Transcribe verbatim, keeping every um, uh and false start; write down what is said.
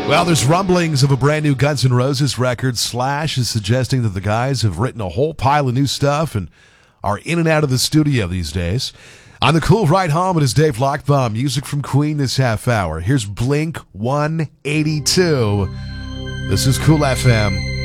Well, there's rumblings of a brand new Guns N' Roses record. Slash is suggesting that the guys have written a whole pile of new stuff and are in and out of the studio these days. On the Cool Ride Home, it is Dave Lockbaum. Music from Queen this half hour. Here's Blink one eighty-two. This is Cool F M.